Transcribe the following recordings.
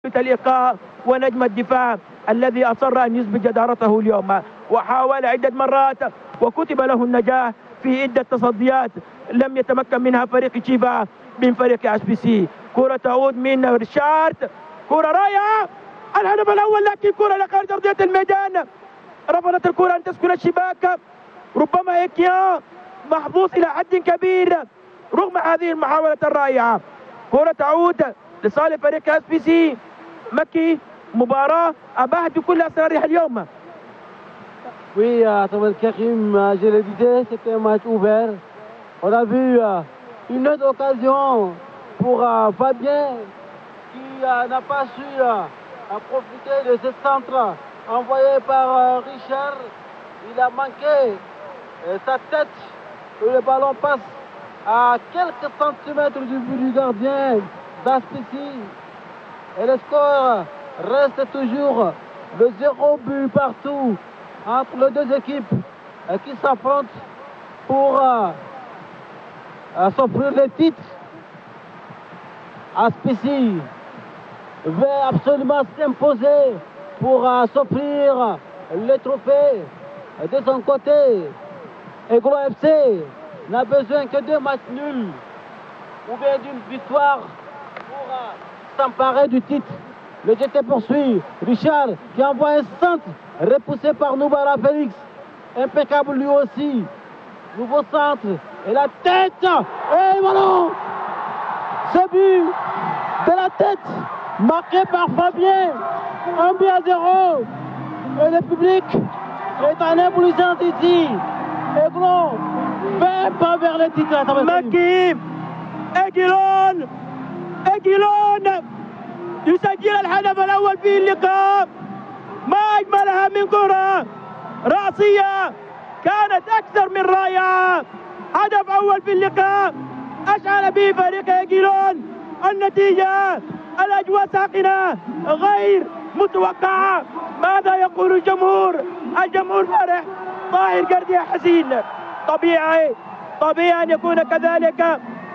الإيقاع ونجم الدفاع الذي أصر أن يثبت جدارته اليوم، وحاول عدة مرات وكتب له النجاح في عدة تصديات لم يتمكن منها فريق تشيفا من فريق اس بي سي. كرة تعود من ريشارد، كرة رائعة، الهدف الأول، لكن كرة لخارج أرضية الميدان، رفضت الكرة أن تسكن الشباك. ربما إكيا محظوظ إلى حد كبير رغم هذه المحاولة الرائعة. كرة تعود لصالح فريق اس بي سي. مكي، مباراة أباحت بكل أسرارها اليوم. Oui, Abdel Karim, je le disais, c'était un match ouvert. On a vu une autre occasion pour Fabien qui n'a pas su profiter de ce centre envoyé par Richard. Il a manqué sa tête. Le ballon passe à quelques centimètres du but du gardien d'Aspici. Et le score reste toujours de 0 but partout entre les deux équipes qui s'affrontent pour s'offrir le titre. Aspici veut absolument s'imposer pour s'offrir le trophée. De son côté, Aiglon FC n'a besoin que de matchs nuls ou bien d'une victoire pour s'emparer du titre. Le GT poursuit. Richard qui envoie un centre repoussé par Noubara Félix. Impeccable lui aussi. Nouveau centre. Et la tête. Et voilà. Ce but de la tête marqué par Fabien. 1 but à 0. Et le public est en ébullition ici. Aiglon fait pas vers le titre. مكي، أجيلون يسجل الهدف الأول في اللقاء. ما أجملها من كرة رأسية كانت أكثر من رائعة. هدف أول في اللقاء أشعل به فريق أجيلون. النتيجة الأجواء ساخنة غير متوقعة. ماذا يقول الجمهور؟ الجمهور فرح، طاهر قردي حزين. طبيعي أن يكون كذلك.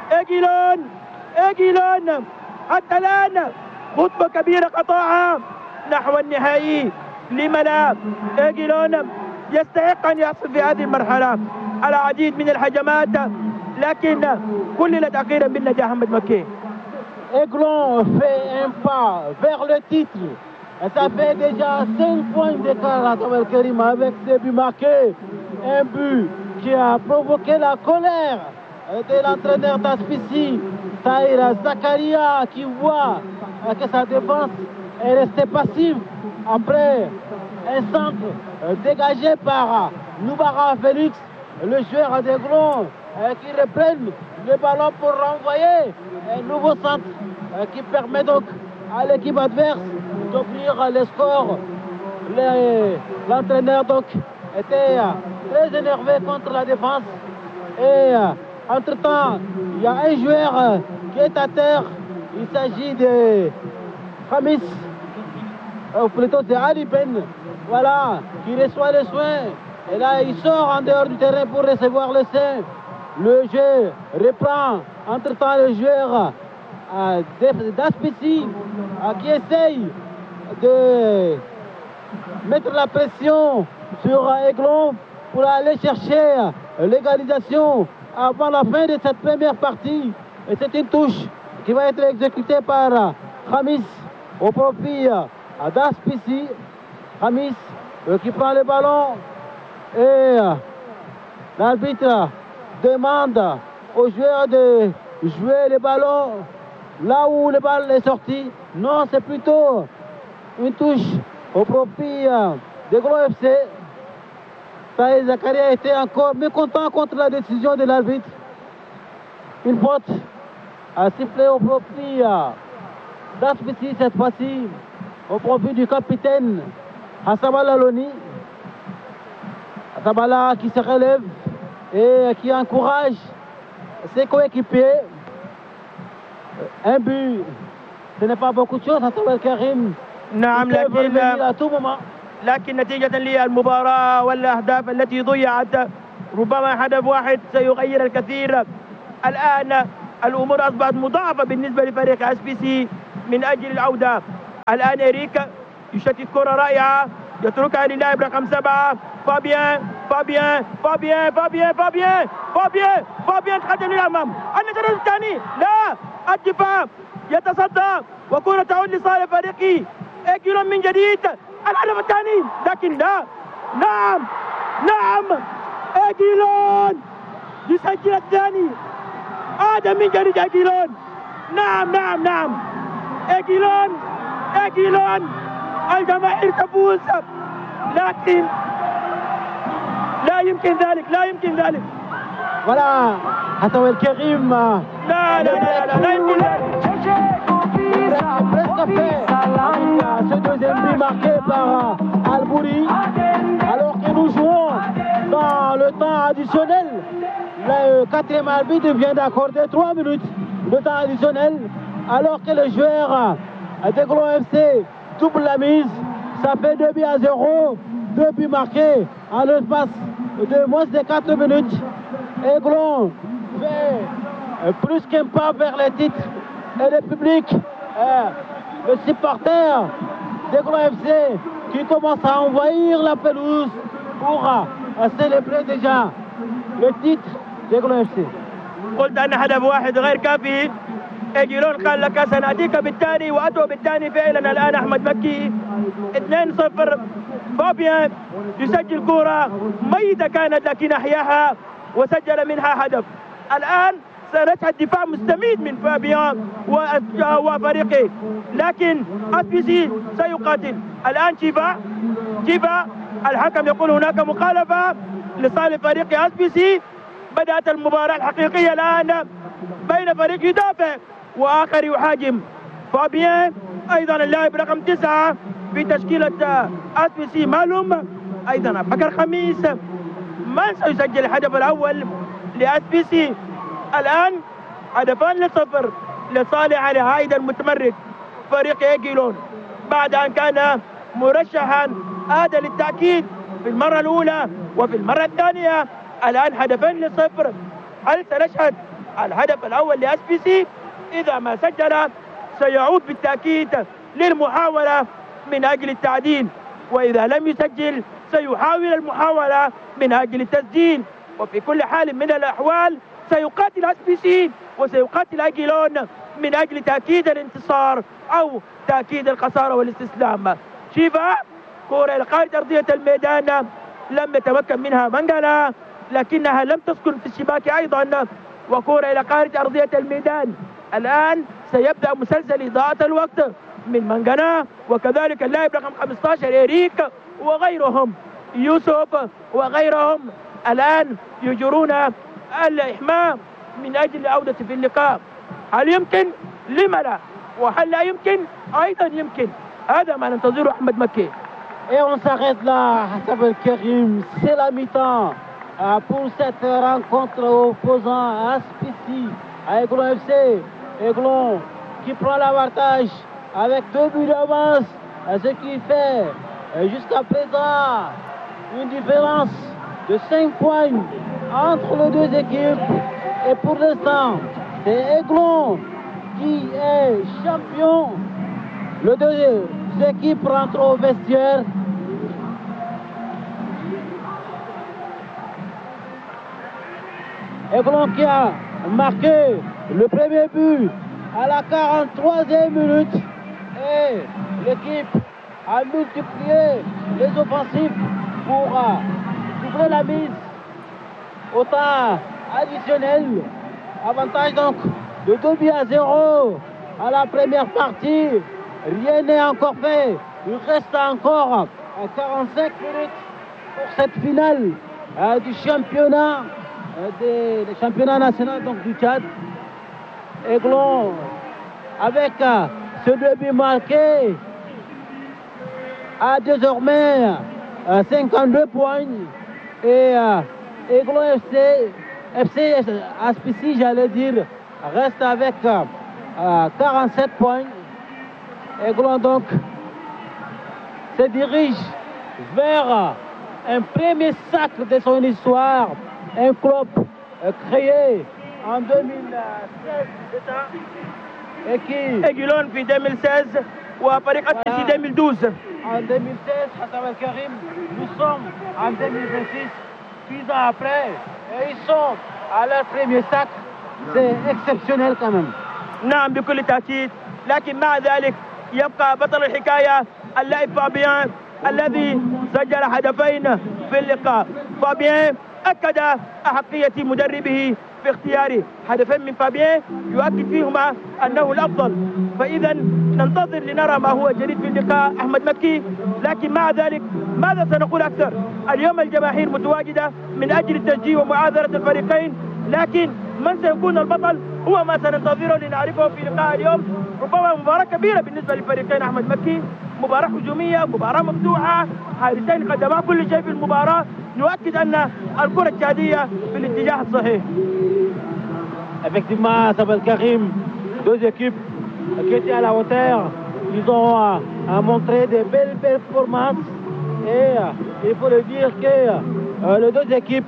أجيلون حتى الآن خطبة كبيرة قطعها نحو النهائي. لما لا؟ أجيلون يستحق أن يحصل في هذه المرحلة العديد من الهجمات، لكن كللت أخيرا بالنجاح أحمد مكي. Aiglon fait un pas vers le titre. Et ça fait déjà 5 points d'écart à Abdel Karim avec des buts marqués. Un but qui a provoqué la colère de l'entraîneur d'Aspici, Tahir Zakaria, qui voit que sa défense est restée passive après un centre dégagé par Noubara Félix, le joueur d'Aiglon, qui reprenne le ballon pour renvoyer un nouveau centre qui permet donc à l'équipe adverse d'ouvrir le score. L'entraîneur donc était très énervé contre la défense. Et entre-temps, il y a un joueur qui est à terre. Il s'agit de Khamis, ou plutôt de Ali Ben, voilà, qui reçoit les soins. Et là, il sort en dehors du terrain pour recevoir le sein. Le jeu reprend. Entre-temps, le joueur d'Aspici qui essaye de mettre la pression sur Aiglon pour aller chercher l'égalisation avant la fin de cette première partie. Et c'est une touche qui va être exécutée par Khamis au profit d'Aspici. Khamis qui prend le ballon et l'arbitre demande aux joueurs de jouer le ballon là où le ballon est sorti. Non, c'est plutôt une touche au profit d'Aiglon FC. Tahir Zakaria était encore mécontent contre la décision de l'arbitre. Une faute a sifflé au profit d'Aspici cette fois-ci, au profit du capitaine Hassabala Loni. Hassabala qui se relève et qui encourage ses coéquipiers. Un but, ce n'est pas beaucoup de choses, Abdel Karim. نعم، لكن نتيجة للمباراة والأهداف التي ضيعت ربما هدف واحد سيغير الكثير. الآن الأمور أصبحت مضاعفة بالنسبة لفريق اس بي سي من أجل العودة الآن إريك يشتت كرة رائعة يتركها للاعب رقم 7 فابيان فابيان فابيان فابيان فابيان فابيان فابيان تقدم للأمام النجاح الثاني لا الدفاع يتصدى وكرة تعود لصالح فريقي إيجيلون من جديد الهدف الثاني لكن لا نعم نعم إيجيلون يسجل الثاني آدم من جديد إيجيلون نعم نعم نعم إيجيلون إيجيلون الجماهير تفوز لكن لا يمكن ذلك لا يمكن ذلك Voilà, attends, El Karim. لا لا لا لا, لا يمكن ذلك Presque fait ce deuxième but marqué par Albouri, alors que nous jouons dans le temps additionnel. Le quatrième arbitre vient d'accorder 3 minutes de temps additionnel, alors que le joueur d'Aiglon FC double la mise. Ça fait 2-0, 2 buts marqués en l'espace de moins de 4 minutes. Aiglon fait plus qu'un pas vers les titres et le public, le supporter d'Aiglon FC qui commence à envahir la pelouse pour célébrer déjà le titre d'Aiglon FC. قلت أن هدف واحد غير كافي إيجيلون قال لك سنأتيك بالثاني وأتوا بالثاني فعلا الآن أحمد مكي 2-0 فابيان يسجل كرة ميتة كانت لكن أحياها وسجل منها هدف الآن سنشهد دفاع مستميت من فابيان وفريقه لكن أسبيسي سيقاتل الآن شيفا الحكم يقول هناك مخالفة لصالح فريق أسبيسي بدأت المباراة الحقيقية الآن بين فريق يدافع وآخر يهاجم فابيان أيضا اللاعب رقم 9 في تشكيلة أسبيسي معلوم أيضا بكر خميس من سيسجل الهدف الأول لأسبيسي الآن هدفان ل0 لصالح العائد المتمرد فريق إيجيلون بعد أن كان مرشحا عاد للتأكيد في المرة الأولى وفي المرة الثانية الآن هدفين ل0 هل سنشهد الهدف الأول لأسبيسي إذا ما سجل سيعود بالتأكيد للمحاولة من أجل التعديل وإذا لم يسجل سيحاول المحاولة من أجل التسجيل وفي كل حال من الأحوال سيقاتل أسبيسي وسيقاتل إيجيلون من أجل تأكيد الانتصار أو تأكيد الخسارة والاستسلام شيفا كرة إلى خارج أرضية الميدان لم يتمكن منها منغلا لكنها لم تسكن في الشباك أيضا وكرة إلى خارج أرضية الميدان الآن سيبدأ مسلسل إضاءة الوقت من منغنا وكذلك اللاعب رقم 15 إريك وغيرهم يوسف وغيرهم الآن يجرون الإحماء من أجل العودة في اللقاء هل يمكن؟ لم لا؟ وهل لا يمكن؟ أيضا يمكن هذا ما ننتظره أحمد مكي. Et on s'arrête là, Hassan El Karim, c'est la mi-temps pour cette rencontre opposant à Aspissi, à Aiglon FC. Aiglon qui prend l'avantage avec 2 buts d'avance, ce qui fait jusqu'à présent une différence de 5 points entre les deux équipes. Et pour l'instant, c'est Aiglon qui est champion. Les deux équipes rentrent au vestiaire. Aiglon qui a marqué le premier but à la 43e minute et l'équipe a multiplié les offensives pour doubler la mise au temps additionnel. Avantage donc de 2-0 à la première partie. Rien n'est encore fait. Il reste encore 45 minutes pour cette finale du championnat des championnats national donc du Tchad. Aiglon avec ce début marqué a désormais 52 points et Aiglon FC Aspissi, j'allais dire, reste avec 47 points. Aiglon donc se dirige vers un premier sacre de son histoire, un club créé en 2016 et qui... Aiglon في 2016 وفريق أسبسي 2012. En 2016, Hassan El Karim, nous sommes en 2026, 6 ans après, et ils sont à leur premier sac. C'est exceptionnel quand même. نعم بكل تأكيد، لكن مع ذلك يبقى بطل الحكاية اللاعب فابيان الذي سجل هدفين في اللقاء. فابيان أكد أحقية مدربه في اختيار هدفين من فابيان يؤكد فيهما أنه الأفضل. فإذا ننتظر لنرى ما هو جديد في اللقاء أحمد مكي. لكن مع ذلك ماذا سنقول أكثر؟ اليوم الجماهير متواجدة من أجل التشجيع ومعاذرة الفريقين، لكن من سيكون البطل هو ما سننتظره لنعرفه في لقاء اليوم. ربما مباراة كبيرة بالنسبة للفريقين أحمد مكي، مباراة هجومية، مباراة مفتوحة، حارسين قدما كل شيء في المباراة. نؤكد أن الكرة التشادية في الاتجاه الصحيح. Effectivement, Sabel Karim, deux équipes qui étaient à la hauteur. Ils ont montré de belles performances et il faut le dire que les deux équipes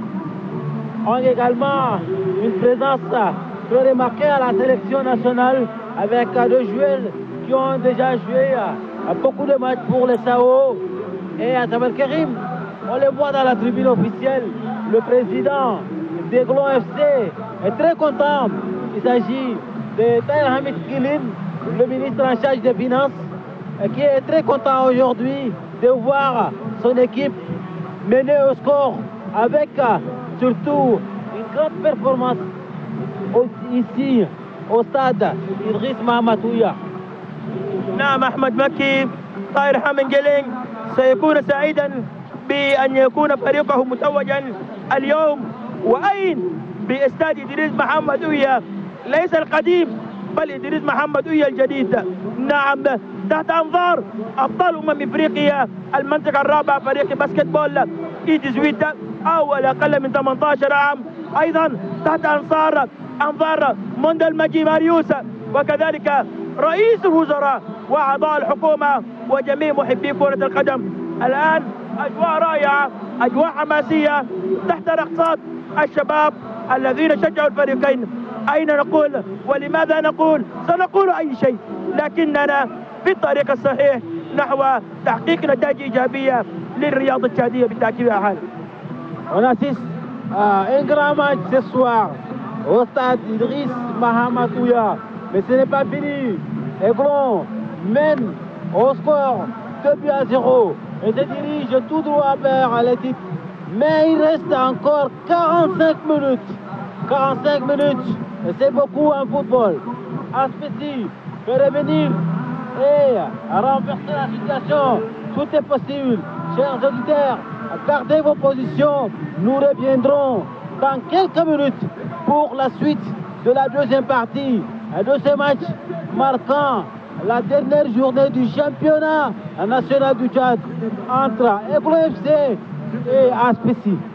ont également une présence très remarquée à la sélection nationale avec deux joueurs qui ont déjà joué beaucoup de matchs pour les SAO. Et à Sabel Karim, on le voit dans la tribune officielle, le président d'Aiglon FC est très content. Il s'agit de Tahir Hamid Kilin, le ministre en charge des Finances, qui est très content aujourd'hui de voir son équipe mener au score avec surtout une grande performance ici au stade Idriss Mahamatouya. نعم أحمد مكي، طاهر حامد جيلين سيكون سعيدا بأن يكون فريقه متوجا اليوم. وأين؟ باستاد إدريس محمد أويا، ليس القديم بل إدريس محمد أويا الجديد. نعم تحت أنظار أبطال أفريقيا المنطقة الرابعة فريق باسكت بول إيدزويت أو أقل من 18 عام، أيضا تحت أنظار موندال ماجي ماريوس، وكذلك رئيس الوزراء وأعضاء الحكومة وجميع محبي كرة القدم. الآن أجواء رائعة، أجواء حماسية تحت رقصات الشباب الذين شجعوا الفريقين. أين نقول ولماذا نقول؟ سنقول أي شيء، لكننا في الطريق الصحيح نحو تحقيق نتائج إيجابية للرياضة التشادية بالتأكيد يا حال. On assiste à un grand match ce soir au stade Idriss Mahamatouya, mais ce n'est pas fini. Aiglon mène au score 2-0 et se dirige tout droit vers le titre. Mais il reste encore 45 minutes. 45 minutes, c'est beaucoup en football. Aspesi peut revenir et renverser la situation. Tout est possible. Chers auditeurs, gardez vos positions. Nous reviendrons dans quelques minutes pour la suite de la deuxième partie de ce match marquant la dernière journée du championnat national du Tchad entre Aiglon FC et Aspesi.